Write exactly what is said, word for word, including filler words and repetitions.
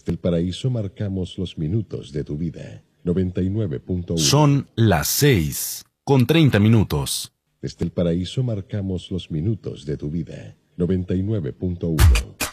Desde el paraíso marcamos los minutos de tu vida. noventa y nueve punto uno. Son las seis con treinta minutos. Desde el paraíso marcamos los minutos de tu vida. noventa y nueve punto uno.